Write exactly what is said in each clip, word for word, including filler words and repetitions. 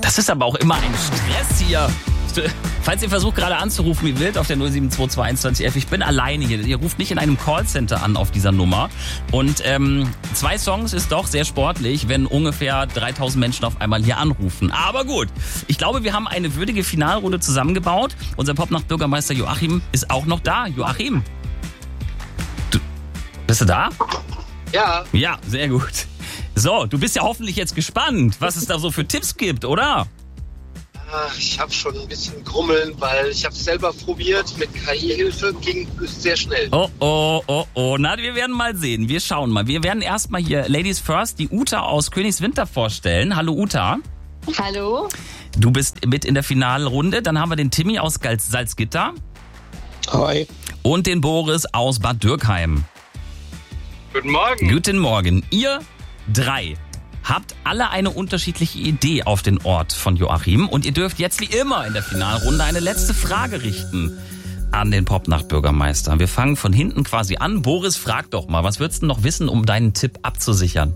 Das ist aber auch immer ein Stress hier. Falls ihr versucht gerade anzurufen, wie wild auf der null sieben zwei zwei eins zwei elf, ich bin alleine hier. Ihr ruft nicht in einem Callcenter an auf dieser Nummer. Und ähm, zwei Songs ist doch sehr sportlich, wenn ungefähr dreitausend Menschen auf einmal hier anrufen. Aber gut, ich glaube, wir haben eine würdige Finalrunde zusammengebaut. Unser Popnacht-Bürgermeister Joachim ist auch noch da. Joachim, du, bist du da? Ja. Ja, sehr gut. So, du bist ja hoffentlich jetzt gespannt, was es da so für Tipps gibt, oder? Ich habe schon ein bisschen Grummeln, weil ich habe es selber probiert. Mit K I-Hilfe ging es sehr schnell. Oh, oh, oh, oh. Na, wir werden mal sehen. Wir schauen mal. Wir werden erstmal hier Ladies First die Uta aus Königswinter vorstellen. Hallo Uta. Hallo. Du bist mit in der Finalrunde. Dann haben wir den Timmy aus Salzgitter. Hi. Und den Boris aus Bad Dürkheim. Guten Morgen. Guten Morgen. Ihr drei habt alle eine unterschiedliche Idee auf den Ort von Joachim und ihr dürft jetzt wie immer in der Finalrunde eine letzte Frage richten an den Popnacht-Bürgermeister. Wir fangen von hinten quasi an. Boris, frag doch mal, was würdest du noch wissen, um deinen Tipp abzusichern?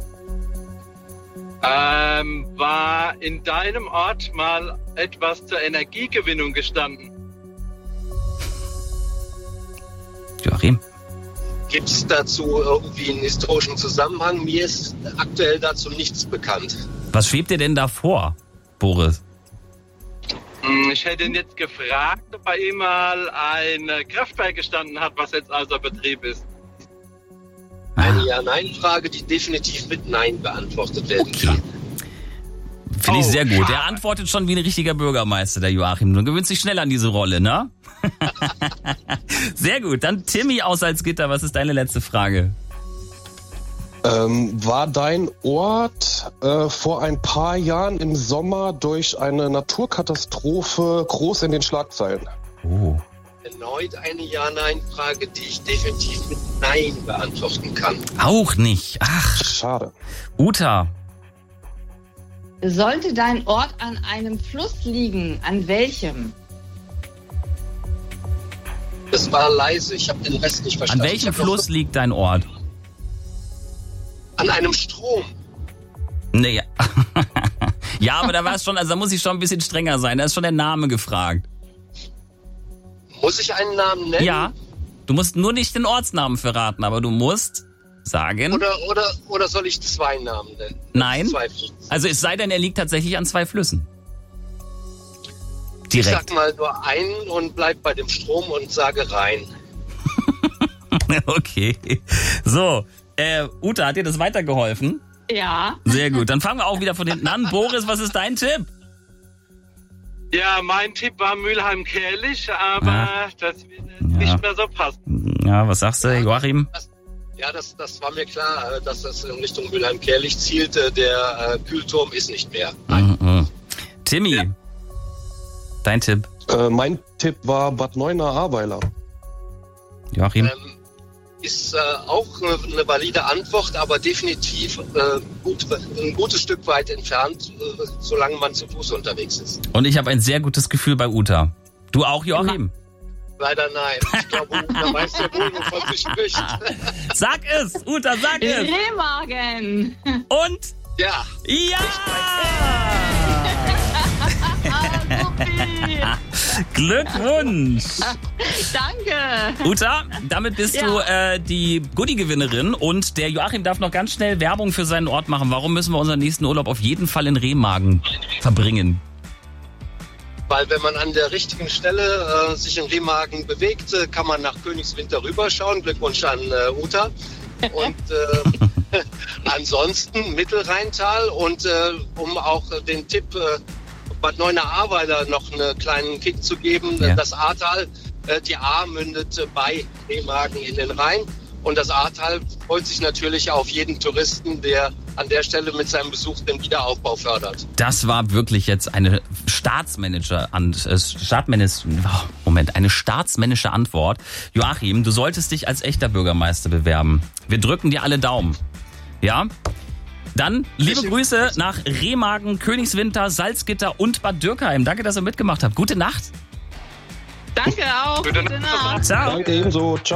Ähm, war in deinem Ort mal etwas zur Energiegewinnung gestanden? Joachim? Gibt es dazu irgendwie einen historischen Zusammenhang? Mir ist aktuell dazu nichts bekannt. Was schwebt dir denn da vor, Boris? Ich hätte ihn jetzt gefragt, ob bei ihm mal ein Kraftwerk gestanden hat, was jetzt außer Betrieb ist. Eine Ja-Nein-Frage, die definitiv mit Nein beantwortet werden kann. Finde ich Oh, sehr gut. schade. Er antwortet schon wie ein richtiger Bürgermeister, der Joachim. Du gewöhnst dich schnell an diese Rolle, ne? Sehr gut. Dann Timmy aus Salzgitter, was ist deine letzte Frage? Ähm, war dein Ort äh, vor ein paar Jahren im Sommer durch eine Naturkatastrophe groß in den Schlagzeilen? Oh. Erneut eine Ja-Nein-Frage, die ich definitiv mit Nein beantworten kann. Auch nicht. Ach, Schade. Uta. Sollte dein Ort an einem Fluss liegen, an welchem? Das war leise, ich habe den Rest nicht An verstanden. Ich welchem hab noch- Fluss liegt dein Ort? An einem Strom. Nee. Ja, aber da war es schon, also da muss ich schon ein bisschen strenger sein. Da ist schon der Name gefragt. Muss ich einen Namen nennen? Ja. Du musst nur nicht den Ortsnamen verraten, aber du musst sagen. Oder, oder, oder soll ich zwei Namen nennen? Nein. Zwei Flüsse. Also es sei denn, er liegt tatsächlich an zwei Flüssen. Ich Direkt. sag mal nur einen und bleib bei dem Strom und sage Rhein. Okay. So, äh, Uta, hat dir das weitergeholfen? Ja. Sehr gut. Dann fangen wir auch wieder von hinten an. Boris, was ist dein Tipp? Ja, mein Tipp war Mülheim-Kärlich, aber Ja. das wird Ja. nicht mehr so passen. Ja, was sagst du, Joachim? Das, ja, das, das war mir klar, äh, dass das in Richtung Mülheim-Kärlich zielte. Der äh, Kühlturm ist nicht mehr. Mhm, mhm. Timmy, Ja. dein Tipp. Äh, mein Tipp war Bad Neuenahr-Ahrweiler. Joachim? Ähm, ist äh, auch eine, eine valide Antwort, aber definitiv äh, gut, ein gutes Stück weit entfernt, äh, solange man zu Fuß unterwegs ist. Und ich habe ein sehr gutes Gefühl bei Uta. Du auch, Joachim? Leider nein. Ich glaube, Uta weiß ja wohl, wovon sie spricht. Sag es, Uta, sag es. Remagen. Und Ja, ja! Ah, Sophie. Glückwunsch! Danke. Uta, damit bist Ja. du äh, die Goodie-Gewinnerin und der Joachim darf noch ganz schnell Werbung für seinen Ort machen. Warum müssen wir unseren nächsten Urlaub auf jeden Fall in Remagen verbringen? weil wenn man an der richtigen Stelle äh, sich in Remagen bewegt, äh, kann man nach Königswinter rüberschauen. Glückwunsch an äh, Uta. Und äh, ansonsten Mittelrheintal und äh, um auch äh, den Tipp äh, Bad Neuenahr-Ahrweiler noch einen kleinen Kick zu geben, Ja. äh, das Ahrtal, äh, die Ahr mündet äh, bei Remagen in den Rhein und das Ahrtal freut sich natürlich auf jeden Touristen, der an der Stelle mit seinem Besuch den Wiederaufbau fördert. Das war wirklich jetzt eine Staatsmanager an äh, Staatsmännisch, oh, Moment, eine staatsmännische Antwort. Joachim, du solltest dich als echter Bürgermeister bewerben. Wir drücken dir alle Daumen. Ja? Dann liebe Ich- Grüße nach Remagen, Königswinter, Salzgitter und Bad Dürkheim. Danke, dass ihr mitgemacht habt. Gute Nacht. Danke auch. Gute Gute Nacht. Nacht. Ciao. Danke ebenso. Ciao.